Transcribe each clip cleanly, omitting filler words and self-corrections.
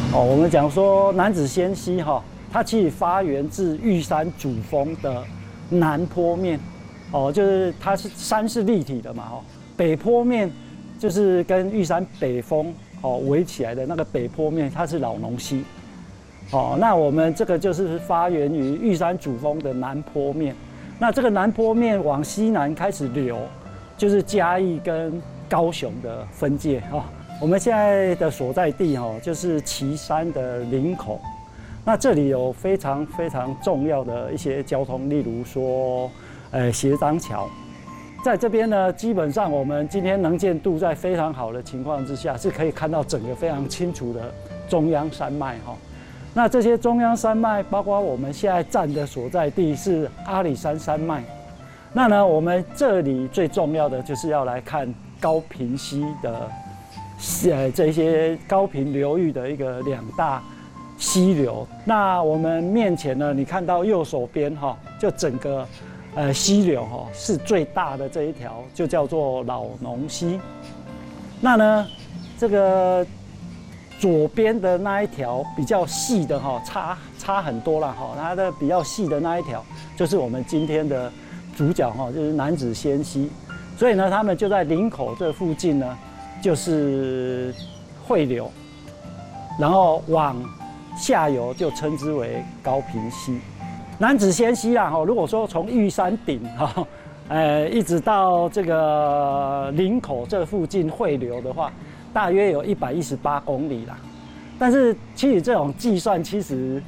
我们讲说楠梓仙溪它其实发源自玉山主峰的南坡面，就是它山是立体的嘛，北坡面就是跟玉山北峰围起来的那个北坡面，它是老农溪。那我们这个就是发源于玉山主峰的南坡面。那这个南坡面往西南开始流，就是嘉义跟高雄的分界我们现在的所在地就是旗山的林口。那这里有非常非常重要的一些交通，例如说协章桥。在这边呢，基本上我们今天能见度在非常好的情况之下，是可以看到整个非常清楚的中央山脉那这些中央山脉，包括我们现在站的所在地是阿里山山脉。那呢，我们这里最重要的就是要来看高屏溪的这些高屏流域的两大溪流。那我们面前呢，你看到右手边就整个溪流是最大的这一条，就叫做老农溪。那呢，这个左边的那一条比较细的差很多了它的比较细的那一条就是我们今天的主角就是楠梓仙溪。所以呢，他们就在林口这附近呢，就是汇流，然后往下游就称之为高屏溪。楠梓仙溪如果说从玉山顶一直到这个林口这附近汇流的话，大约有118公里啦。但是其实这种计算其实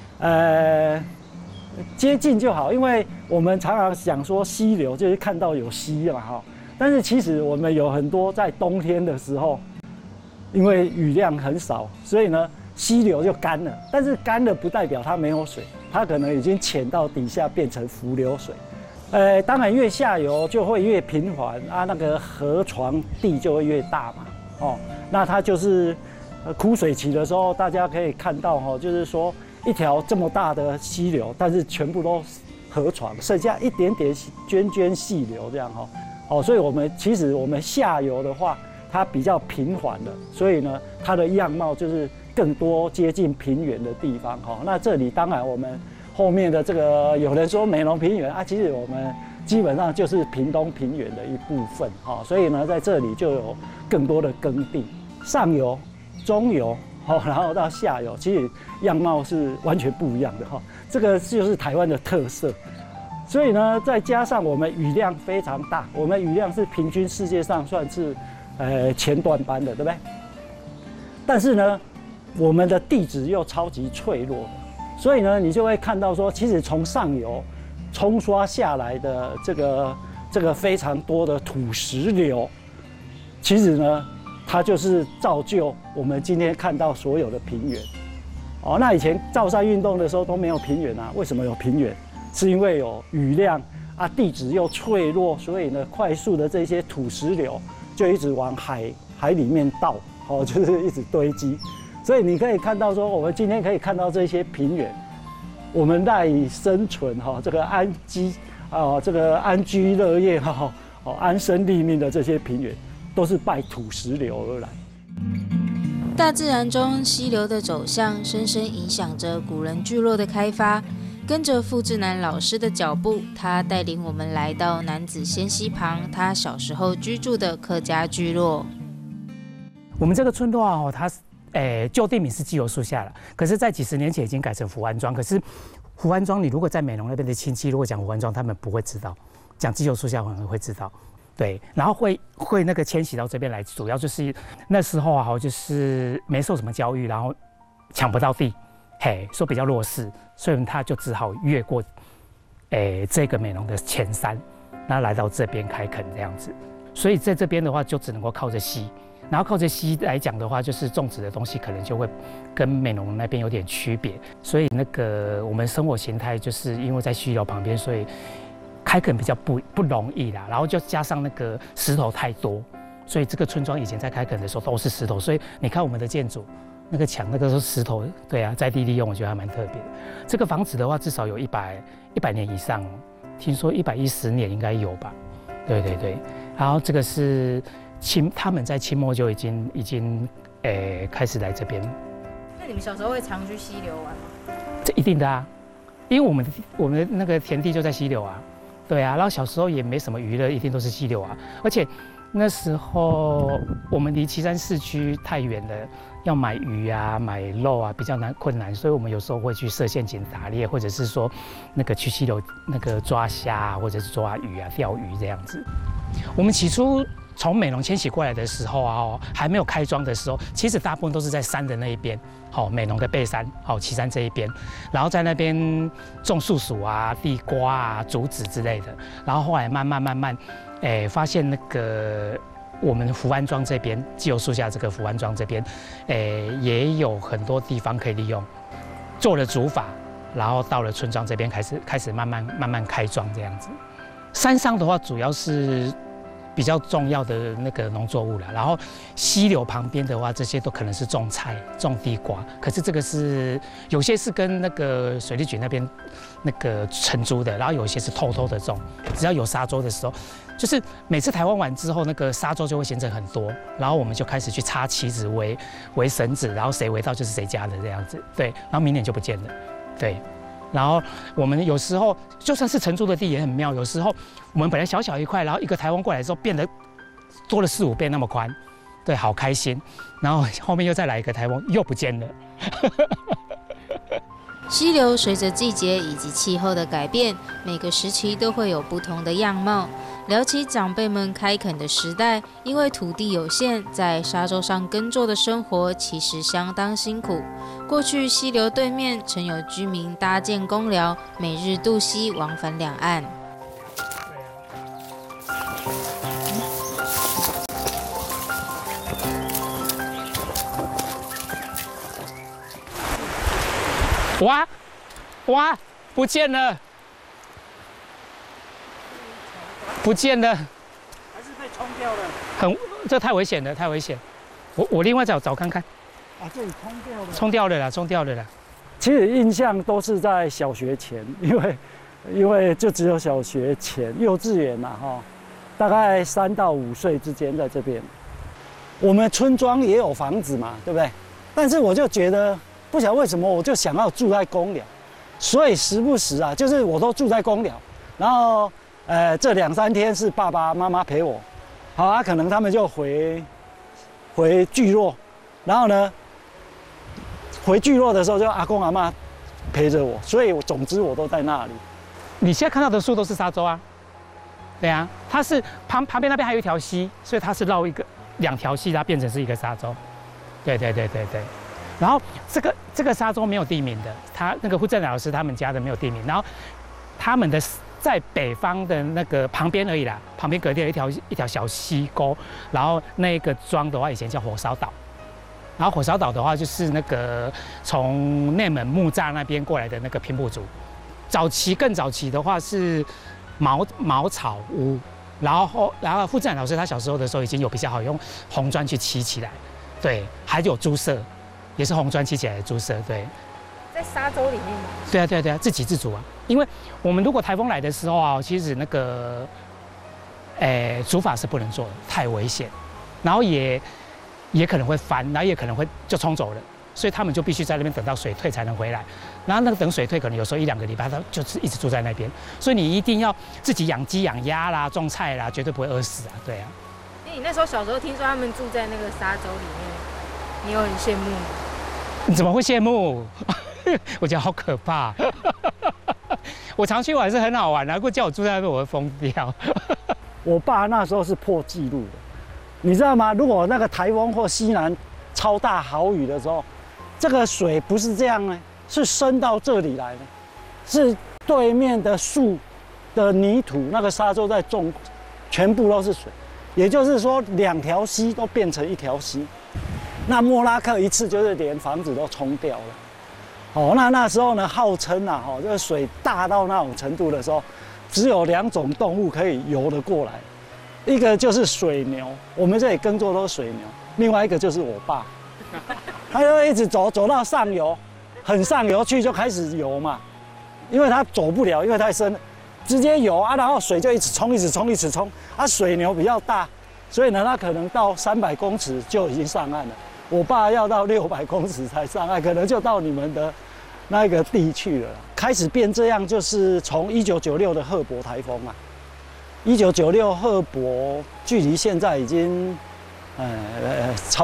接近就好，因为我们常常讲说溪流就是看到有溪嘛但是其实我们有很多在冬天的时候，因为雨量很少，所以呢溪流就干了。但是干了不代表它没有水，它可能已经潜到底下变成浮流水。当然越下游就会越频繁那个河床地就会越大嘛那它就是枯水期的时候，大家可以看到就是说一条这么大的溪流，但是全部都河床，剩下一点点涓涓细流这样所以其实我们下游的话，它比较平缓的，所以呢，它的样貌就是更多接近平原的地方那这里当然我们后面的这个有人说美浓平原其实我们基本上就是屏东平原的一部分所以呢，在这里就有更多的耕地，上游、中游然后到下游，其实样貌是完全不一样的这个就是台湾的特色。所以呢，再加上我们雨量非常大，我们雨量是平均世界上算是前段班的，对不对？但是呢，我们的地质又超级脆弱的，所以呢，你就会看到说，其实从上游冲刷下来的这个非常多的土石流，其实呢，它就是造就我们今天看到所有的平原。那以前造山运动的时候都没有平原为什么有平原？是因为有雨量地质又脆弱，所以呢，快速的这些土石流就一直往海里面倒，就是一直堆积。所以你可以看到说，我们今天可以看到这些平原，我们赖以生存这个这个安居乐业安身立命的这些平原，都是拜土石流而来。 大自然中溪流的走向，深深影响着古人聚落的开发。跟着傅志南老师的脚步，他带领我们来到楠梓仙溪旁他小时候居住的客家聚落。 我们这个村落它旧地名是基油树下了，可是在几十年前已经改成福安庄。可是福安庄，你如果在美浓那边的亲戚如果讲福安庄，他们不会知道，讲基油树下可能会知道。对，然后会那个迁徙到这边来，主要就是那时候就是没受什么教育，然后抢不到地。说比较弱势，所以他就只好越过，这个美浓的前山，那来到这边开垦这样子。所以在这边的话，就只能够靠着溪，然后靠着溪来讲的话，就是种植的东西可能就会跟美浓那边有点区别。所以那个我们生活形态就是因为在溪流旁边，所以开垦比较不容易啦。然后就加上那个石头太多，所以这个村庄以前在开垦的时候都是石头，所以你看我们的建筑。那个墙那个是石头，对啊，在地利用，我觉得还蛮特别的。这个房子的话，至少有100年以上，听说110年应该有吧？对对对。然后这个是他们在清末就已经开始来这边。 那你们小时候会常去溪流玩吗？ 这一定的啊，因为我们的那个田地就在溪流啊，对啊，然后小时候也没什么娱乐，一定都是溪流啊，而且那时候我们离旗山市区太远了，要买鱼啊、买肉啊比较困难，所以我们有时候会去设陷阱打猎，或者是说那个去溪流那个抓虾啊，或者是抓鱼啊、钓鱼这样子。我们起初从美浓迁徙过来的时候啊，还没有开庄的时候，其实大部分都是在山的那一边，美浓的背山，旗山这一边，然后在那边种树薯啊、地瓜啊、竹子之类的，然后后来慢慢，发现那个我们福安庄这边，基友树下这个福安庄这边，也有很多地方可以利用，做了竹筏，然后到了村庄这边开始慢慢开庄这样子。山上的话，主要是比较重要的那个农作物了，然后溪流旁边的话，这些都可能是种菜、种地瓜。可是这个是有些是跟那个水利局那边那个承租的，然后有些是偷偷的种。只要有沙洲的时候，就是每次台湾完之后，那个沙洲就会形成很多，然后我们就开始去插旗子围绳子，然后谁围到就是谁家的这样子。对，然后明年就不见了。对。然后我们有时候就算是承租的地也很妙，有时候我们本来小小一块，然后一个台湾过来之后变得多了4、5倍那么宽，对，好开心。然后后面又再来一个台湾，又不见了。 溪流随着季节以及气候的改变，每个时期都会有不同的样貌。聊起长辈们开垦的时代，因为土地有限，在沙洲上耕作的生活其实相当辛苦。过去溪流对面曾有居民搭建公寮，每日渡溪往返两岸。 哇，不见了！不见了， 还是被冲掉了。 这太危险了，太危险！我另外找看看。 啊，这里冲掉了。 冲掉了啦。 其实印象都是在小学前，因为就只有小学前、幼稚园嘛，大概3到5岁之间在这边。我们村庄也有房子嘛，对不对？但是我就觉得，不晓得为什么，我就想要住在公寮，所以时不时啊，就是我都住在公寮，然后。这2、3天是爸爸妈妈陪我，好啊，可能他们就回聚落，然后呢，回聚落的时候就阿公阿嬷陪着我，所以总之我都在那里。 你现在看到的树都是沙洲啊，对啊，它是旁边那边还有一条溪，所以它是绕2条溪，它变成是一个沙洲。对。然后这个沙洲没有地名的，他那个傅正老师他们家的没有地名，然后他们的。在北方的那个旁边而已啦，旁边隔地有一条小溪沟，然后那个庄的话以前叫火烧岛，然后火烧岛的话就是那个从内蒙木栅那边过来的那个平埔族，更早期的话是茅草屋，然后傅正老师他小时候的时候已经有比较好用红砖去砌起来，对，还有猪舍，也是红砖砌起来的猪舍，对。 在沙洲里面吗？ 对啊，自给自足啊。因为我们如果台风来的时候啊，其实那个，竹筏是不能做的，太危险，然后也可能会翻，然后也可能会就冲走了，所以他们就必须在那边等到水退才能回来。然后那个等水退，可能有时候1、2个礼拜，他就是一直住在那边。所以你一定要自己养鸡养鸭啦，种菜啦，绝对不会饿死啊。对啊。 你那时候小时候听说他们住在那个沙洲里面，你有很羡慕吗？ 你怎么会羡慕？我觉得好可怕。我常去玩是很好玩的，如果叫我住在那边，我会疯掉。 我爸那时候是破纪录的，你知道吗？如果那个台风或西南超大豪雨的时候，这个水不是这样呢，是升到这里来的，是对面的树的泥土那个沙洲在种，全部都是水，也就是说2条溪都变成1条溪。那莫拉克一次就是连房子都冲掉了。那时候呢，号称啊，这个水大到那种程度的时候，只有2种动物可以游得过来，一个就是水牛，我们这里耕作都是水牛，另外一个就是我爸，他就一直走到上游，很上游去就开始游嘛，因为他走不了，因为太深了，直接游啊，然后水就一直冲，一直冲啊，水牛比较大，所以呢，它可能到300公尺就已经上岸了。 我爸要到600公尺才上岸，可能就到你们的那个地去了。开始变这样，就是从1996的赫伯台风啊，1996赫伯距离现在已经超